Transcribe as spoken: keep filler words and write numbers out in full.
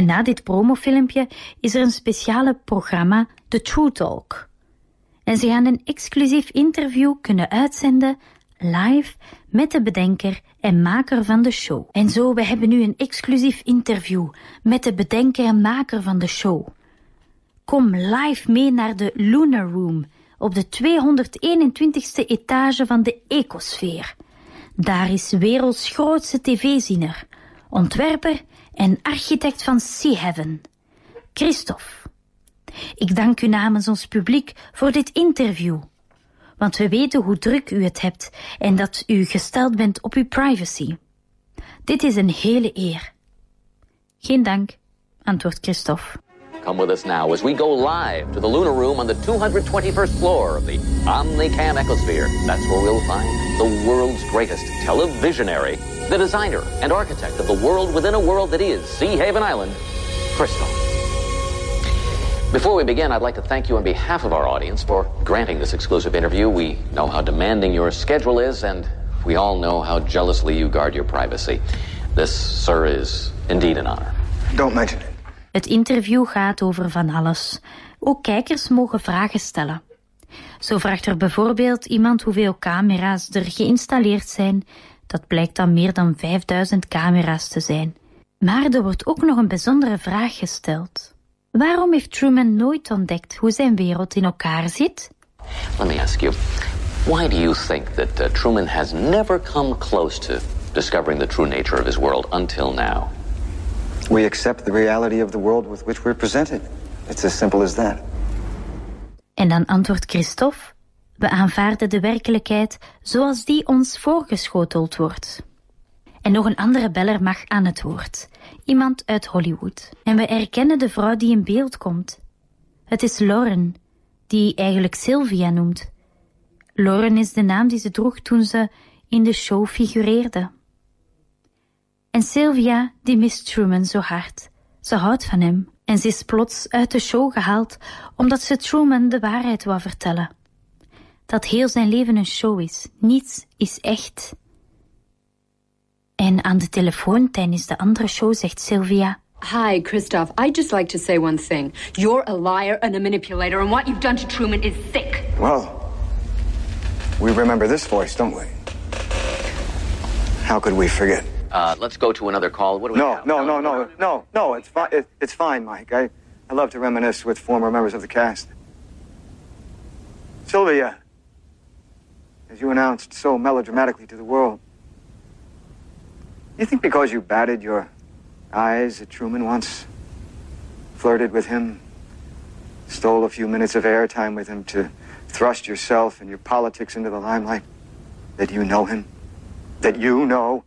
na dit promofilmpje is er een speciale programma, The True Talk. En ze gaan een exclusief interview kunnen uitzenden, live, met de bedenker en maker van de show. En zo, we hebben nu een exclusief interview met de bedenker en maker van de show. Kom live mee naar de Lunar Room op de tweehonderdeenentwintigste etage van de Ecosfeer. Daar is werelds grootste tv-ziener, ontwerper en architect van Sea Heaven, Christophe. Ik dank u namens ons publiek voor dit interview, want we weten hoe druk u het hebt en dat u gesteld bent op uw privacy. Dit is een hele eer. Geen dank, antwoordt Christophe. Come with us now as we go live to the Lunar Room on the two hundred twenty-first floor of the Omnicam Ecosphere. That's where we'll find the world's greatest televisionary, the designer and architect of the world within a world that is Sea Haven Island, Christophe. Before we begin, I'd like to thank you on behalf of our audience for granting this exclusive interview. We know how demanding your schedule is, and we all know how jealously you guard your privacy. This, sir, is indeed an honor. Don't mention it. Het interview gaat over van alles. Ook kijkers mogen vragen stellen. Zo vraagt er bijvoorbeeld iemand hoeveel camera's er geïnstalleerd zijn. Dat blijkt dan meer dan vijfduizend camera's te zijn. Maar er wordt ook nog een bijzondere vraag gesteld. Waarom heeft Truman nooit ontdekt hoe zijn wereld in elkaar zit? Let me ask you, why do you think that uh, Truman has never come close to discovering the true nature of his world until now? We accept the reality of the world with which we're presented. It's as simple as that. En dan antwoordt Christophe, we aanvaarden de werkelijkheid zoals die ons voorgeschoteld wordt. En nog een andere beller mag aan het woord. Iemand uit Hollywood. En we erkennen de vrouw die in beeld komt. Het is Lauren, die eigenlijk Sylvia noemt. Lauren is de naam die ze droeg toen ze in de show figureerde. En Sylvia, die mist Truman zo hard. Ze houdt van hem en ze is plots uit de show gehaald omdat ze Truman de waarheid wou vertellen. Dat heel zijn leven een show is. Niets is echt. En aan de telefoon tijdens de andere show zegt Sylvia... Hi, Christophe. I'd just like to say one thing. You're a liar and a manipulator, and what you've done to Truman is sick. Well, we remember this voice, don't we? How could we forget? Uh, let's go to another call. What do we No, have? no, no, no, no, no. It's fine. It, it's fine, Mike. I, I love to reminisce with former members of the cast. Sylvia, as you announced so melodramatically to the world, you think because you batted your eyes at Truman once, flirted with him, stole a few minutes of airtime with him to thrust yourself and your politics into the limelight, that you know him? That you know